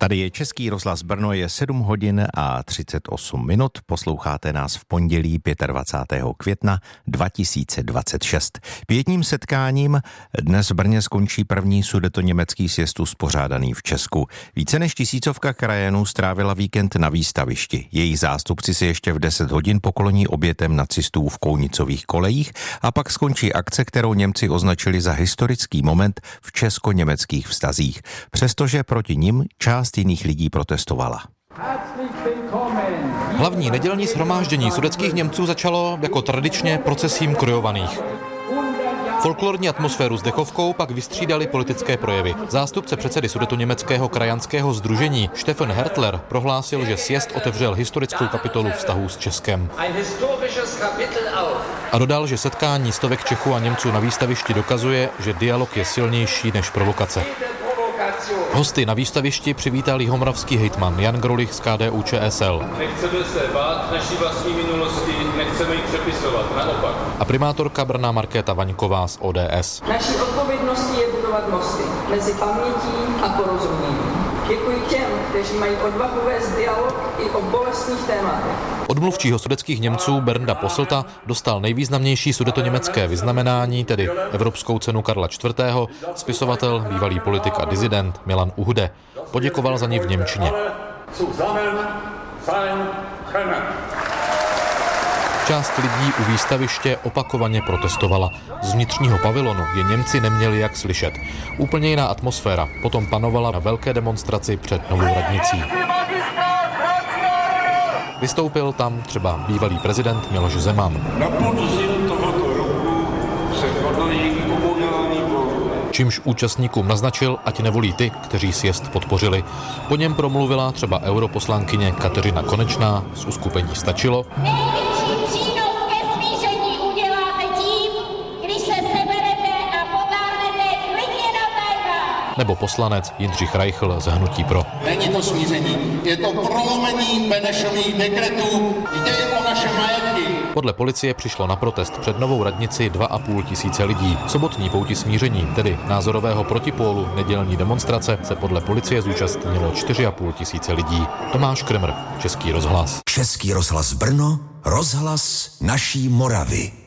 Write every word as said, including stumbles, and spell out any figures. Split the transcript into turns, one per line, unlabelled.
Tady je Český rozhlas Brno, je sedm hodin a třicet osm minut. Posloucháte nás v pondělí dvacátého pátého května dva tisíce dvacet šest. Pětním setkáním dnes v Brně skončí první sudetoněmecký sjezd uspořádaný v Česku. Více než tisícovka krajanů strávila víkend na výstavišti. Jejich zástupci si ještě v deset hodin pokloní obětem nacistů v kounicových kolejích a pak skončí akce, kterou Němci označili za historický moment v česko-německých vztazích. Přestože proti nim část jiných lidí protestovala.
Hlavní nedělní shromáždění sudetských Němců začalo jako tradičně procesím krojovaných. Folklorní atmosféru s dechovkou pak vystřídali politické projevy. Zástupce předsedy sudetoněmeckého krajanského sdružení Stefan Hertler prohlásil, že sjezd otevřel historickou kapitolu vztahů s Českem. A dodal, že setkání stovek Čechů a Němců na výstavišti dokazuje, že dialog je silnější než provokace. Hosty na výstavišti přivítal jihomoravský hejtman Jan Grolich z K D U Č S L.
Nechceme se bát naší vlastní minulosti, nechceme ji přepisovat, naopak.
A primátorka Brna Markéta Vaňková z O D S.
Naší odpovědností je budovat mosty mezi pamětí a porozuměním. Děkuji těm, kteří mají odvahu vést dialog i o bolestných tématech.
Od mluvčího sudetských Němců Bernda Posselta dostal nejvýznamnější sudetoněmecké vyznamenání, tedy Evropskou cenu Karla čtvrtého, spisovatel, bývalý politik a disident Milan Uhde. Poděkoval za ní v němčině. Část lidí u výstaviště opakovaně protestovala. Z vnitřního pavilonu je Němci neměli jak slyšet. Úplně jiná atmosféra potom panovala na velké demonstraci před Novou radnicí. Vystoupil tam třeba bývalý prezident Miloš Zeman.
Na podzim tohoto roku se konají komunální volby.
Čímž účastníkům naznačil, ať nevolí ty, kteří sjezd podpořili. Po něm promluvila třeba europoslankyně Kateřina Konečná z uskupení Stačilo. Nebo poslanec Jindřich Reichl z Hnutí Pro.
Není to smíření, je to prolomení Benešových dekretů, jde o naše majetky.
Podle policie přišlo na protest před Novou radnici dva a půl tisíce lidí. Sobotní pouti smíření, tedy názorového protipólu nedělní demonstrace, se podle policie zúčastnilo čtyři a půl tisíce lidí. Tomáš Kremr, Český rozhlas.
Český rozhlas Brno, rozhlas naší Moravy.